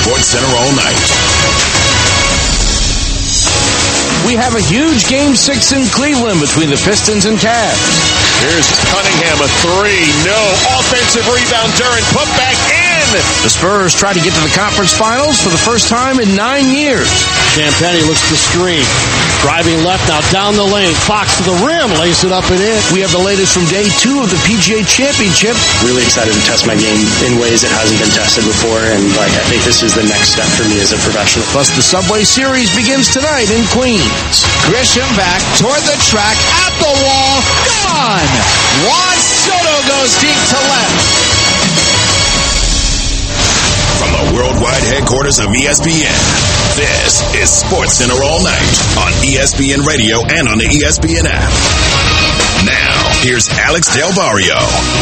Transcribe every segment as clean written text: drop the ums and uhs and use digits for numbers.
Sports Center all night. We have a huge Game 6 in Cleveland between the Pistons and Cavs. Here's Cunningham, a three. No. Offensive rebound. Duren put back in. The Spurs try to get to the conference finals for the first time in 9 years. Champagnie looks to screen. Driving left now down the lane. Fox to the rim. Lays it up and in. We have the latest from day 2 of the PGA Championship. Really excited to test my game in ways it hasn't been tested before. And I think this is the next step for me as a professional. Plus the Subway Series begins tonight in Queens. Grisham back toward the track, at the wall, gone! Juan Soto goes deep to left. From the worldwide headquarters of ESPN, this is Sports Center all night on ESPN Radio and on the ESPN app. Now, here's Alex Del Barrio.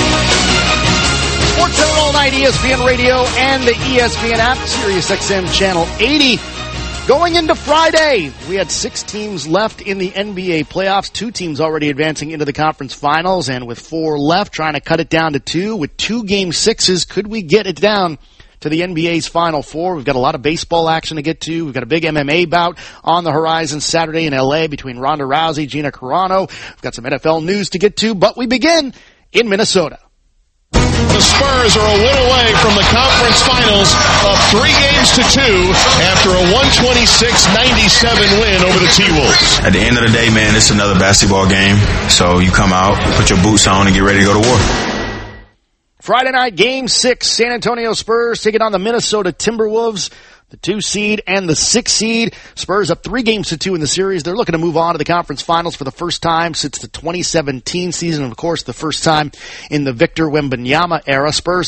Sports Center all night, ESPN Radio and the ESPN app, Sirius XM Channel 80. Going into Friday, we had 6 teams left in the NBA playoffs, 2 teams already advancing into the conference finals, and with 4 left, trying to cut it down to 2. With 2 Game 6s, could we get it down to the NBA's Final Four? We've got a lot of baseball action to get to. We've got a big MMA bout on the horizon Saturday in L.A. between Ronda Rousey, Gina Carano. We've got some NFL news to get to, but we begin in Minnesota. The Spurs are a win away from the conference finals, up 3 games to 2 after a 126-97 win over the T-Wolves. At the end of the day, man, it's another basketball game. So you come out, put your boots on, and get ready to go to war. Friday night, Game 6, San Antonio Spurs taking on the Minnesota Timberwolves, the 2 seed and the 6 seed. Spurs up 3 games to 2 in the series. They're looking to move on to the conference finals for the first time since the 2017 season, and of course the first time in the Victor Wembanyama era. Spurs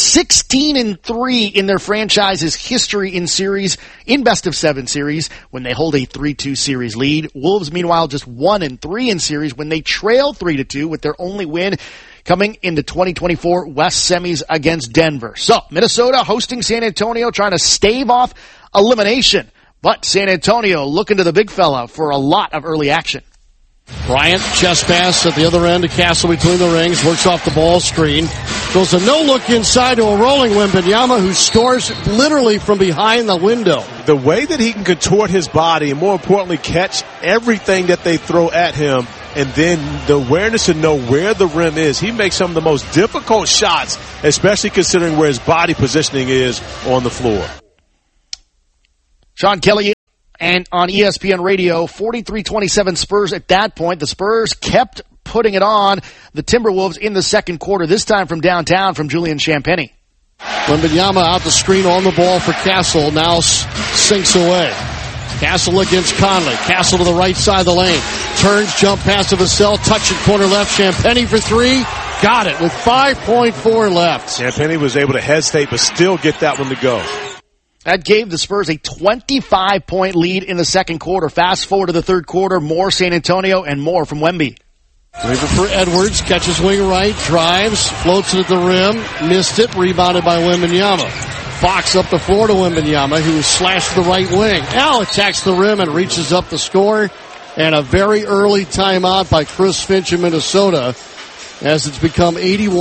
16-3 in their franchise's history in series, in best of 7 series, when they hold a 3-2 series lead. Wolves, meanwhile, just 1-3 in series when they trail 3-2 with their only win coming into 2024 West semis against Denver. So, Minnesota hosting San Antonio, trying to stave off elimination. But San Antonio looking to the big fella for a lot of early action. Bryant, chest pass at the other end to Castle between the rings, works off the ball screen. Goes a no-look inside to a rolling Wembanyama who scores literally from behind the window. The way that he can contort his body and, more importantly, catch everything that they throw at him, and then the awareness to know where the rim is. He makes some of the most difficult shots, especially considering where his body positioning is on the floor. Sean Kelly and on ESPN Radio, 43-27 Spurs at that point. The Spurs kept putting it on the Timberwolves in the second quarter, this time from downtown from Julian Champagnie. Wembanyama out the screen on the ball for Castle, now sinks away. Castle against Conley. Castle to the right side of the lane. Turns, jump pass to Vassell, touch it corner left. Champagnie for 3. Got it with 5.4 left. Champagnie was able to hesitate but still get that one to go. That gave the Spurs a 25-point lead in the second quarter. Fast forward to the third quarter, more San Antonio and more from Wemby. Waiver for Edwards, catches wing right, drives, floats it at the rim, missed it, rebounded by Wembanyama. Fox up the floor to Wembanyama, who slashed the right wing. Now attacks the rim and reaches up the score. And a very early timeout by Chris Finch in Minnesota as it's become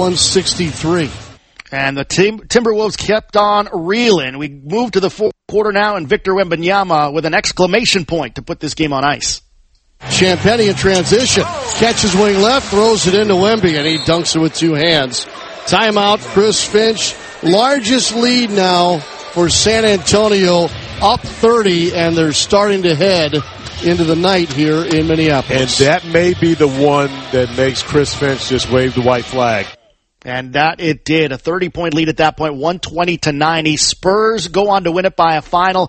81-63. And the Timberwolves kept on reeling. We move to the fourth quarter now, and Victor Wembanyama with an exclamation point to put this game on ice. Champagnie in transition. Catches wing left, throws it into Wemby, and he dunks it with 2 hands. Timeout, Chris Finch. Largest lead now for San Antonio, up 30, and they're starting to head into the night here in Minneapolis. And that may be the one that makes Chris Finch just wave the white flag. And that it did. A 30-point lead at that point, 120-90. Spurs go on to win it by a final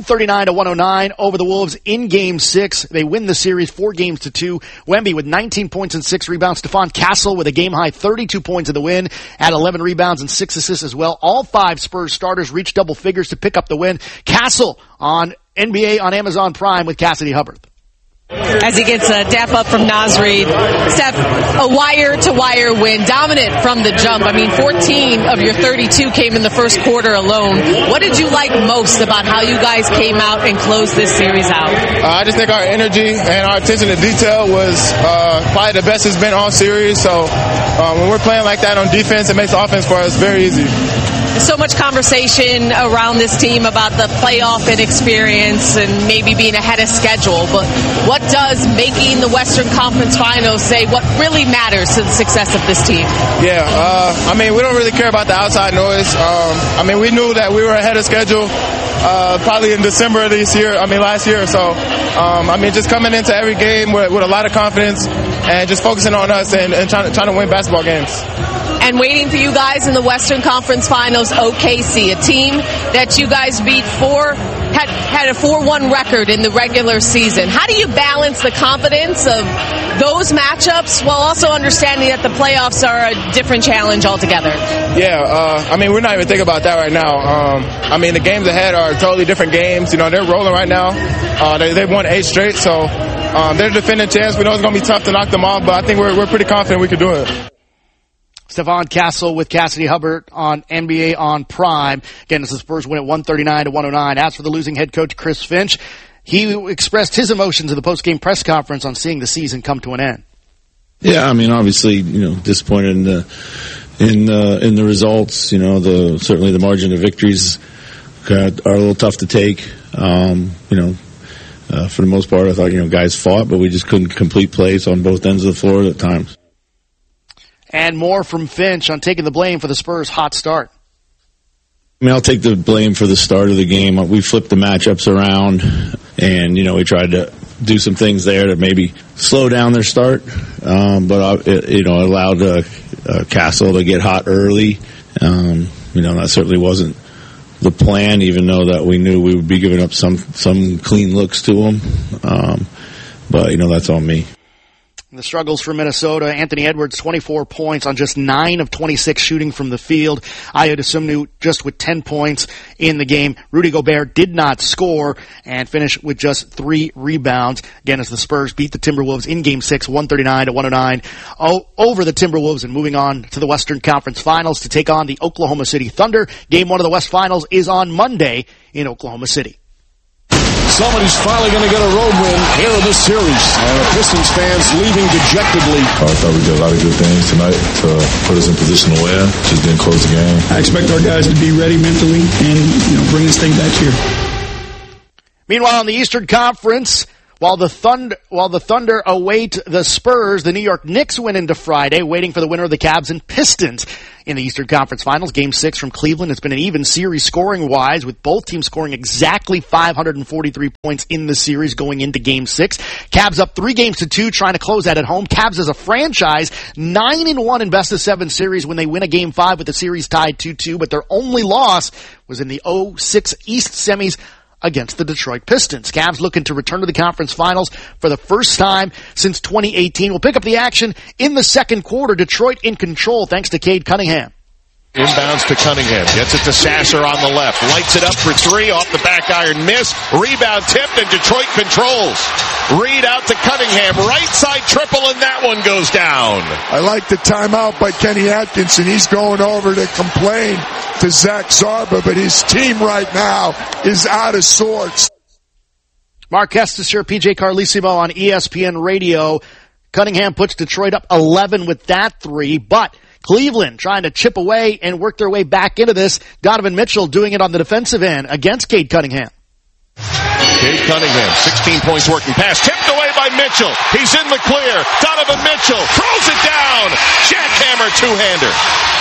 139-109 over the Wolves in Game 6. They win the series 4-2. Wemby with 19 points and 6 rebounds. Stephon Castle with a game-high 32 points in the win, at 11 rebounds and 6 assists as well. All 5 Spurs starters reached double figures to pick up the win. Castle on NBA on Amazon Prime with Cassidy Hubbard. As he gets a dap up from Naz Reid. Steph, a wire-to-wire win, dominant from the jump. I mean, 14 of your 32 came in the first quarter alone. What did you like most about how you guys came out and closed this series out? I just think our energy and our attention to detail was probably the best it's been all series. So when we're playing like that on defense, it makes the offense for us very easy. There's so much conversation around this team about the playoff inexperience and maybe being ahead of schedule, but what does making the Western Conference Finals say what really matters to the success of this team? Yeah, I mean, we don't really care about the outside noise. I mean, we knew that we were ahead of schedule probably in December of last year or so. I mean, just coming into every game with a lot of confidence and just focusing on us and trying to win basketball games. And waiting for you guys in the Western Conference Finals, OKC, a team that you guys beat had a 4-1 record in the regular season. How do you balance the confidence of those matchups while also understanding that the playoffs are a different challenge altogether? Yeah, I mean, we're not even thinking about that right now. I mean, the games ahead are totally different games. You know, they're rolling right now. They've won 8 straight, so they're the defending champs. We know it's going to be tough to knock them off, but I think we're pretty confident we can do it. Stephon Castle with Cassidy Hubbard on NBA on Prime. Again, as the Spurs win at 139-109. As for the losing head coach, Chris Finch, he expressed his emotions in the post-game press conference on seeing the season come to an end. Yeah, I mean, obviously, you know, disappointed in the results. You know, certainly the margin of victories are a little tough to take. You know, for the most part, I thought, you know, guys fought, but we just couldn't complete plays on both ends of the floor at times. And more from Finch on taking the blame for the Spurs' hot start. I mean, I'll take the blame for the start of the game. We flipped the matchups around, and, you know, we tried to do some things there to maybe slow down their start. But it allowed Castle to get hot early. You know, that certainly wasn't the plan, even though that we knew we would be giving up some clean looks to them. But, you know, that's on me. The struggles for Minnesota. Anthony Edwards, 24 points on just 9 of 26 shooting from the field. Ayo Dosunmu just with 10 points in the game. Rudy Gobert did not score and finished with just 3 rebounds. Again, as the Spurs beat the Timberwolves in Game 6, 139-109 over the Timberwolves, and moving on to the Western Conference Finals to take on the Oklahoma City Thunder. Game 1 of the West Finals is on Monday in Oklahoma City. Somebody's finally going to get a road win here in this series. And the Pistons fans leaving dejectedly. I thought we did a lot of good things tonight to put us in position to win. Just didn't close the game. I expect our guys to be ready mentally and, you know, bring this thing back here. Meanwhile, in the Eastern Conference, while the Thunder await the Spurs, the New York Knicks went into Friday, waiting for the winner of the Cavs and Pistons in the Eastern Conference Finals. Game 6 from Cleveland. It's been an even series scoring-wise, with both teams scoring exactly 543 points in the series going into Game 6. Cavs up 3-2, trying to close that at home. Cavs as a franchise, 9-1 in best-of-7 series when they win a Game 5 with the series tied 2-2, but their only loss was in the 06 East semis against the Detroit Pistons. Cavs looking to return to the conference finals for the first time since 2018. We'll pick up the action in the second quarter. Detroit in control thanks to Cade Cunningham. Inbounds to Cunningham. Gets it to Sasser on the left. Lights it up for 3. Off the back iron. Miss. Rebound tipped, and Detroit controls. Reed out to Cunningham. Right side triple, and that one goes down. I like the timeout by Kenny Atkinson. He's going over to complain to Zach Zarba, but his team right now is out of sorts. Mark Estes here, PJ Carlesimo on ESPN Radio. Cunningham puts Detroit up 11 with that 3, but Cleveland trying to chip away and work their way back into this. Donovan Mitchell doing it on the defensive end against Cade Cunningham. Cade Cunningham, 16 points working pass, tipped away by Mitchell. He's in the clear. Donovan Mitchell throws it down. Jackhammer two-hander.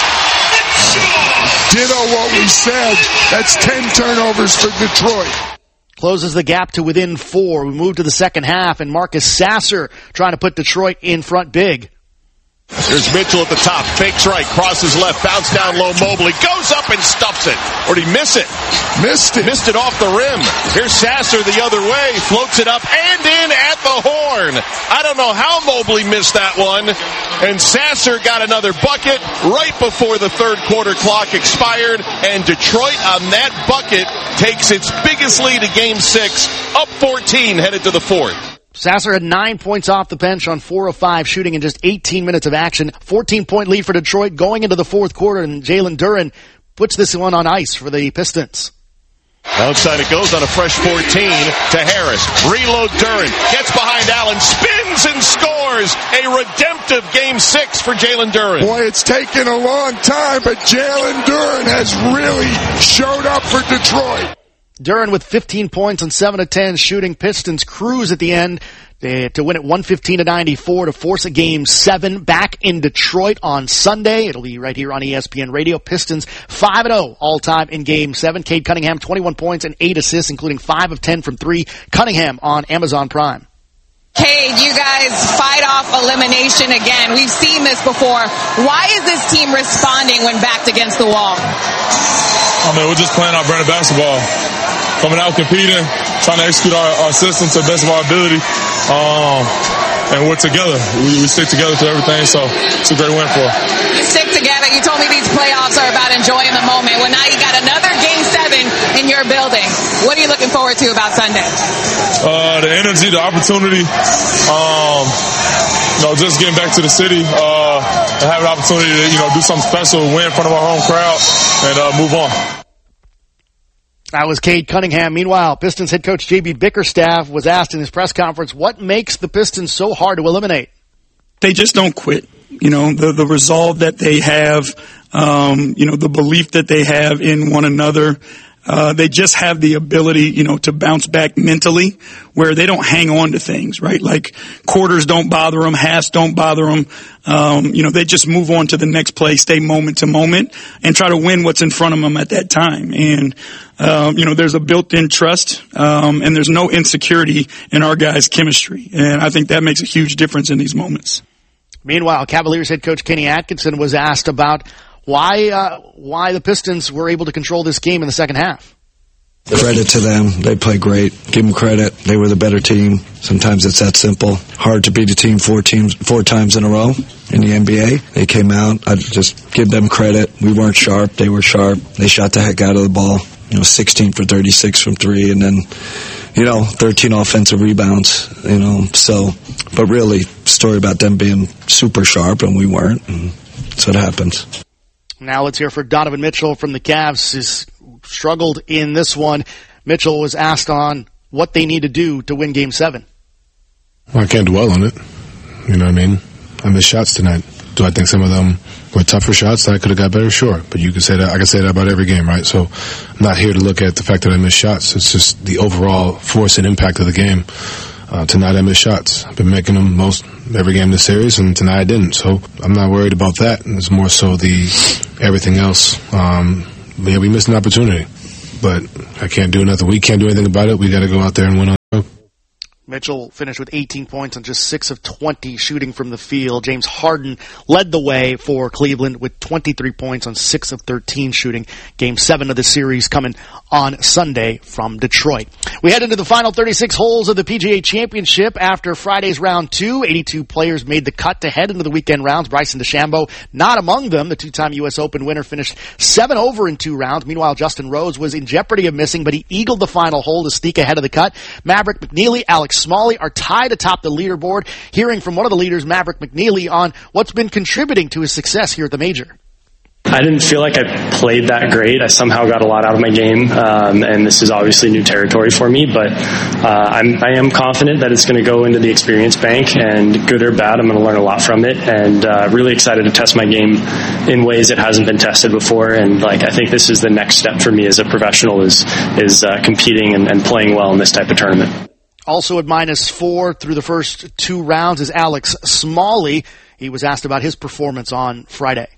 Ditto what we said. That's 10 turnovers for Detroit. Closes the gap to within 4. We move to the second half, and Marcus Sasser trying to put Detroit in front big. There's Mitchell at the top, fakes right, crosses left, bounce down low, Mobley goes up and stuffs it. Or did he miss it? Missed it off the rim. Here's Sasser the other way, floats it up and in at the horn. I don't know how Mobley missed that one. And Sasser got another bucket right before the third quarter clock expired. And Detroit on that bucket takes its biggest lead of Game 6, up 14, headed to the fourth. Sasser had 9 points off the bench on 4 of 5 shooting in just 18 minutes of action. 14-point lead for Detroit going into the fourth quarter, and Jalen Duren puts this one on ice for the Pistons. Outside it goes on a fresh 14 to Harris. Reload Duren. Gets behind Allen. Spins and scores. A redemptive Game 6 for Jalen Duren. Boy, it's taken a long time, but Jalen Duren has really showed up for Detroit. Duren with 15 points on 7 of 10 shooting. Pistons cruise at the end to win it 115-94 to force a Game 7 back in Detroit on Sunday. It'll be right here on ESPN Radio. Pistons 5-0 all-time in Game 7. Cade Cunningham, 21 points and 8 assists, including 5 of 10 from 3. Cunningham on Amazon Prime. Cade, you guys fight off elimination again. We've seen this before. Why is this team responding when backed against the wall? We're just playing our brand of basketball. Coming out, competing, trying to execute our system to the best of our ability. And we're together. We stick together through everything, so it's a great win for us. You stick together. You told me these playoffs are about enjoying the moment. Well, now you got another Game 7 in your building. What are you looking forward to about Sunday? The energy, the opportunity, just getting back to the city and have an opportunity to, do something special, win in front of our home crowd, and move on. That was Cade Cunningham. Meanwhile, Pistons head coach J.B. Bickerstaff was asked in his press conference, what makes the Pistons so hard to eliminate? They just don't quit. The resolve that they have, the belief that they have in one another. They just have the ability, to bounce back mentally where they don't hang on to things, right? Like quarters don't bother them, halves don't bother them. They just move on to the next play, stay moment to moment and try to win what's in front of them at that time. And, there's a built-in trust, and there's no insecurity in our guys' chemistry. And I think that makes a huge difference in these moments. Meanwhile, Cavaliers head coach Kenny Atkinson was asked about why the Pistons were able to control this game in the second half. Credit to them. They played great. Give them credit. They were the better team. Sometimes it's that simple. Hard to beat a team four times in a row in the NBA. They came out. I just give them credit. We weren't sharp. They were sharp. They shot the heck out of the ball. 16 for 36 from 3 and then, 13 offensive rebounds, but really story about them being super sharp and we weren't. And that's what happens. Now let's hear for Donovan Mitchell from the Cavs. He's struggled in this one. Mitchell was asked on what they need to do to win Game 7. Well, I can't dwell on it. You know what I mean? I missed shots tonight. Do I think some of them were tougher shots? I could have got better, sure. But you can say that. I can say that about every game, right? So I'm not here to look at the fact that I missed shots. It's just the overall force and impact of the game. Tonight I missed shots. I've been making them most every game this series, and tonight I didn't. So I'm not worried about that. It's more so the everything else. We missed an opportunity, but I can't do nothing. We can't do anything about it. We got to go out there and win on the road. Mitchell finished with 18 points on just 6 of 20 shooting from the field. James Harden led the way for Cleveland with 23 points on 6 of 13 shooting. Game 7 of the series coming on Sunday from Detroit. We head into the final 36 holes of the PGA Championship after Friday's round 2. 82 players made the cut to head into the weekend rounds. Bryson DeChambeau not among them. The two-time U.S. Open winner finished 7 over in 2 rounds. Meanwhile, Justin Rose was in jeopardy of missing, but he eagled the final hole to sneak ahead of the cut. Maverick McNeely, Alex Smalley are tied atop the leaderboard. Hearing from one of the leaders, Maverick McNeely, on what's been contributing to his success here at the major. I didn't feel like I played that great. I somehow got a lot out of my game, and this is obviously new territory for me, but I am confident that it's going to go into the experience bank, and good or bad, I'm going to learn a lot from it, and really excited to test my game in ways it hasn't been tested before, and I think this is the next step for me as a professional is competing and playing well in this type of tournament. Also at -4 through the first 2 rounds is Alex Smalley. He was asked about his performance on Friday.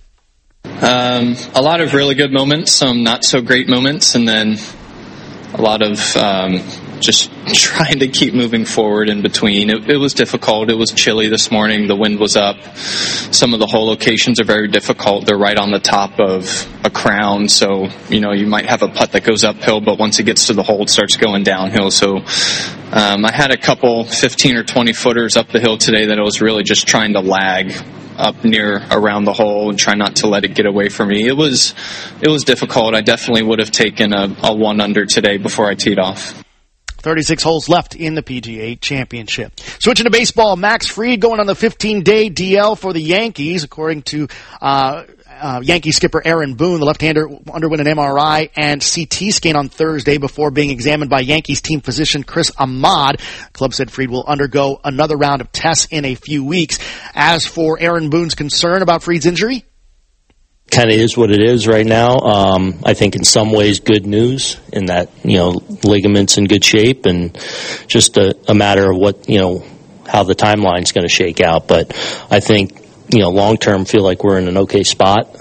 A lot of really good moments, some not so great moments, and then a lot of just trying to keep moving forward in between. It was difficult. It was chilly this morning. The wind was up. Some of the hole locations are very difficult. They're right on the top of a crown, so you might have a putt that goes uphill, but once it gets to the hole, it starts going downhill. So I had a couple 15 or 20 footers up the hill today that I was really just trying to lag up near around the hole and try not to let it get away from me. It was difficult. I definitely would have taken a 1 under today before I teed off. 36 holes left in the PGA Championship. Switching to baseball, Max Fried going on the 15-day DL for the Yankees, according to Yankee skipper Aaron Boone, the left-hander, underwent an MRI and CT scan on Thursday before being examined by Yankees team physician Chris Ahmad. The club said Fried will undergo another round of tests in a few weeks. As for Aaron Boone's concern about Fried's injury, kind of is what it is right now. I think in some ways good news in that, ligaments in good shape and just a matter of what, how the timeline's going to shake out. But I think, long term feel like we're in an okay spot.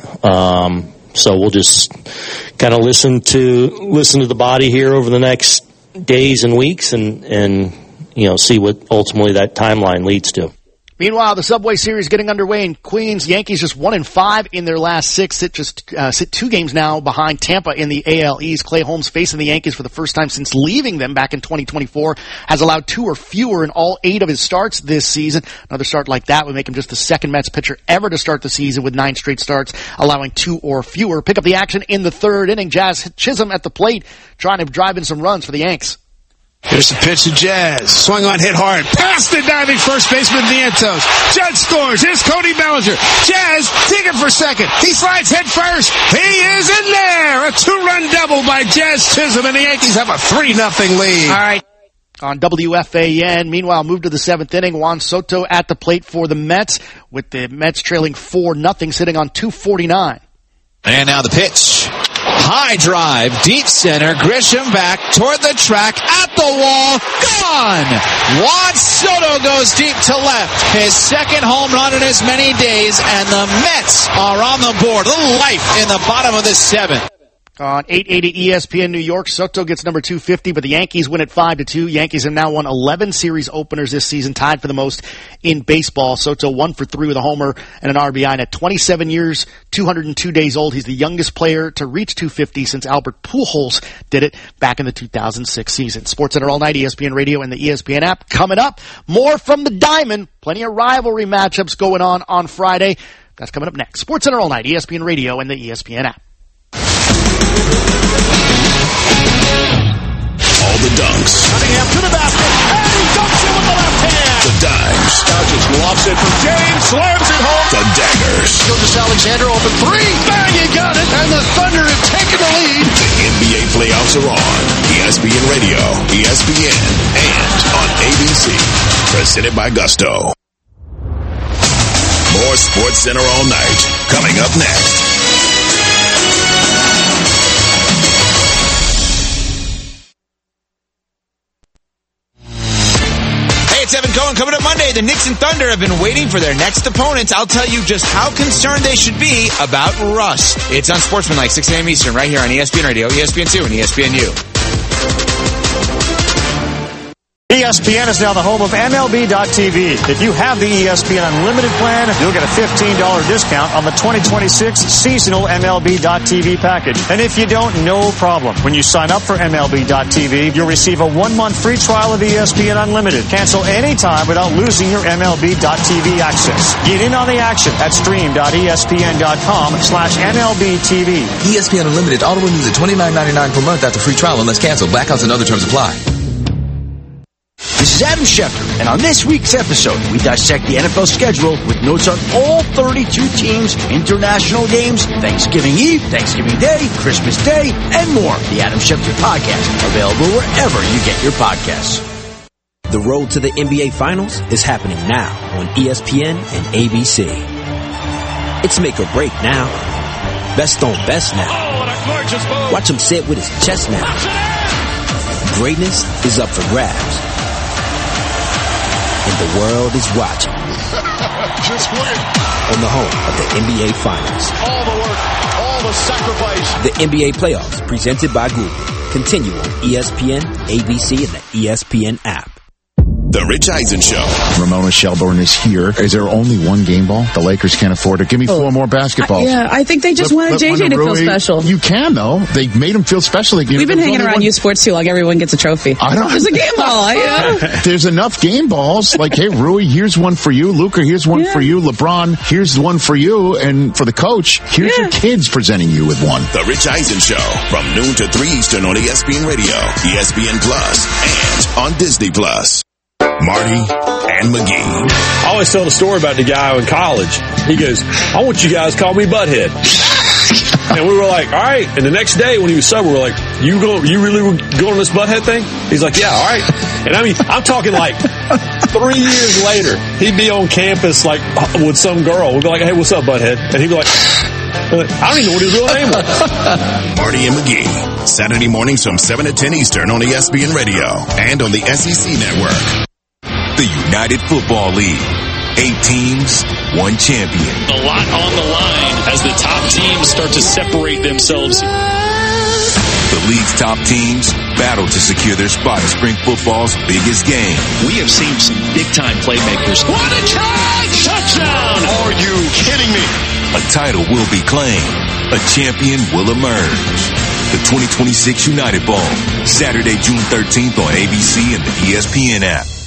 So we'll just kind of listen to the body here over the next days and weeks and see what ultimately that timeline leads to. Meanwhile, the Subway Series getting underway in Queens. Yankees just 1-5 in their last 6. Sit 2 games now behind Tampa in the AL East. Clay Holmes facing the Yankees for the first time since leaving them back in 2024 has allowed 2 or fewer in all 8 of his starts this season. Another start like that would make him just the second Mets pitcher ever to start the season with 9 straight starts, allowing 2 or fewer. Pick up the action in the 3rd inning. Jazz Chisholm at the plate, trying to drive in some runs for the Yanks. Here's the pitch to Jazz. Swung on, hit hard. Past the diving first baseman Vientos. Judge scores. Here's Cody Bellinger. Jazz digging for second. He slides head first. He is in there. A 2-run double by Jazz Chisholm, and the Yankees have a 3-0 lead. All right. On WFAN, meanwhile, moved to the 7th inning. Juan Soto at the plate for the Mets, with the Mets trailing 4-0, sitting on 249. And now the pitch. High drive, deep center, Grisham back toward the track, at the wall, gone! Juan Soto goes deep to left. His second home run in as many days, and the Mets are on the board. A little life in the bottom of the 7th. On 880 ESPN New York, Soto gets number 250, but the Yankees win at 5-2. Yankees have now won 11 series openers this season, tied for the most in baseball. Soto 1 for 3 with a homer and an RBI. And at 27 years, 202 days old, he's the youngest player to reach 250 since Albert Pujols did it back in the 2006 season. SportsCenter all night, ESPN Radio and the ESPN app. Coming up, more from the Diamond. Plenty of rivalry matchups going on Friday. That's coming up next. SportsCenter all night, ESPN Radio and the ESPN app. All the dunks. Cunningham to the basket, and he dunks it with the left hand. The dimes. Doncic lobs it for James, slams it home. The daggers. Gilgeous-Alexander open 3, bang, he got it, and the Thunder have taken the lead. The NBA playoffs are on. ESPN Radio, ESPN, and on ABC. Presented by Gusto. More SportsCenter all night. Coming up next. It's Evan Cohen. Coming up Monday, the Knicks and Thunder have been waiting for their next opponents. I'll tell you just how concerned they should be about rust. It's on Sportsmanlike, 6 a.m. Eastern, right here on ESPN Radio, ESPN2, and ESPNU. ESPN is now the home of MLB.tv. If you have the ESPN Unlimited plan, you'll get a $15 discount on the 2026 seasonal MLB.tv package. And if you don't, no problem. When you sign up for MLB.tv, you'll receive a 1-month free trial of ESPN Unlimited. Cancel anytime without losing your MLB.tv access. Get in on the action at stream.espn.com/MLBTV. ESPN Unlimited auto renews at $29.99 per month after free trial unless canceled. Blackouts and other terms apply. This is Adam Schefter, and on this week's episode, we dissect the NFL schedule with notes on all 32 teams, international games, Thanksgiving Eve, Thanksgiving Day, Christmas Day, and more. The Adam Schefter Podcast, available wherever you get your podcasts. The road to the NBA Finals is happening now on ESPN and ABC. It's make or break now. Best on best now. Watch him sit with his chest now. Greatness is up for grabs. And the world is watching. Just win. On the home of the NBA Finals. All the work, all the sacrifice. The NBA Playoffs, presented by Google. Continue on ESPN, ABC, and the ESPN app. The Rich Eisen Show. Ramona Shelburne is here. Is there only one game ball? The Lakers can't afford it. Give me 4 more basketballs. I think they just wanted JJ to feel special. You can, though. They made him feel special. We've been hanging around U Sports too long. Everyone gets a trophy. There's a game ball. There's enough game balls. Like, hey, Rui, here's one for you. Luka, here's one for you. LeBron, here's one for you. And for the coach, here's your kids presenting you with one. The Rich Eisen Show. From noon to 3 Eastern on ESPN Radio, ESPN Plus, and on Disney Plus. Marty and McGee. I always tell the story about the guy in college. He goes, I want you guys to call me Butthead. And we were like, all right. And the next day when he was sober, we were like, you really were going on this Butthead thing? He's like, yeah, all right. And I mean, I'm talking like 3 years later, he'd be on campus like with some girl. We'd be like, hey, what's up, Butthead? And he'd be like, I don't even know what his real name was. Marty and McGee, Saturday mornings from 7 to 10 Eastern on ESPN Radio and on the SEC Network. The United Football League. 8 teams, 1 champion. A lot on the line as the top teams start to separate themselves. The league's top teams battle to secure their spot in spring football's biggest game. We have seen some big-time playmakers. What a catch! Touchdown! Are you kidding me? A title will be claimed. A champion will emerge. The 2026 United Bowl, Saturday, June 13th on ABC and the ESPN app.